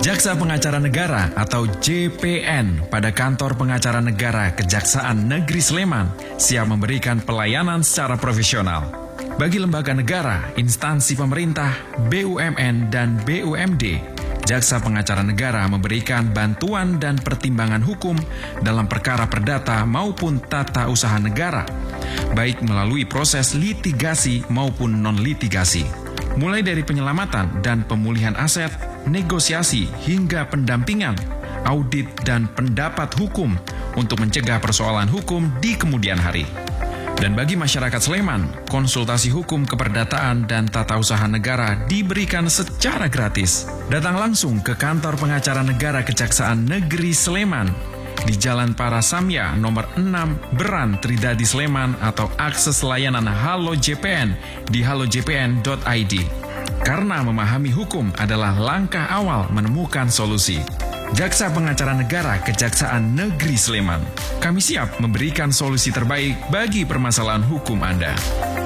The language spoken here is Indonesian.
Jaksa Pengacara Negara atau JPN pada Kantor Pengacara Negara Kejaksaan Negeri Sleman siap memberikan pelayanan secara profesional. Bagi lembaga negara, instansi pemerintah, BUMN, dan BUMD, Jaksa Pengacara Negara memberikan bantuan dan pertimbangan hukum dalam perkara perdata maupun tata usaha negara, baik melalui proses litigasi maupun non-litigasi. Mulai dari penyelamatan dan pemulihan aset, negosiasi hingga pendampingan, audit dan pendapat hukum untuk mencegah persoalan hukum di kemudian hari. Dan bagi masyarakat Sleman, konsultasi hukum keperdataan dan tata usaha negara diberikan secara gratis. Datang langsung ke Kantor Pengacara Negara Kejaksaan Negeri Sleman di Jalan Parasamya nomor 6 Beran Tridadi Sleman atau akses layanan Halo JPN di halojpn.id. Karena memahami hukum adalah langkah awal menemukan solusi. Jaksa Pengacara Negara Kejaksaan Negeri Sleman. Kami siap memberikan solusi terbaik bagi permasalahan hukum Anda.